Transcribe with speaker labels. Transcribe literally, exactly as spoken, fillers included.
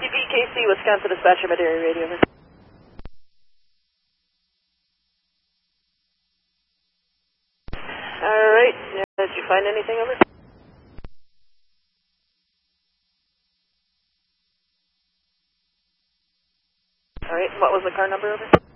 Speaker 1: B K C, Wisconsin Dispatcher, Mid-Area Radio. Over. Alright, uh, did you find anything over? Alright, what was the car number over?